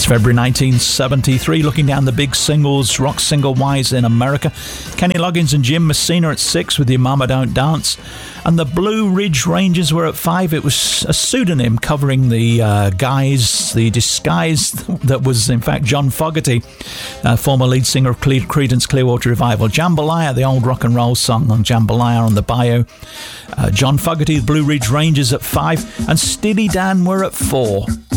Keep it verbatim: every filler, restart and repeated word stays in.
February nineteen seventy-three. Looking down the big singles, rock single-wise in America. Kenny Loggins and Jim Messina at six with Your Mama Don't Dance. And the Blue Ridge Rangers were at five. It was a pseudonym covering the uh, guise, the disguise that was, in fact, John Fogerty, uh, former lead singer of Cle- Creedence Clearwater Revival. Jambalaya, the old rock and roll song on Jambalaya on the bio. Uh, John Fogerty, the Blue Ridge Rangers at five. And Steely Dan were at four.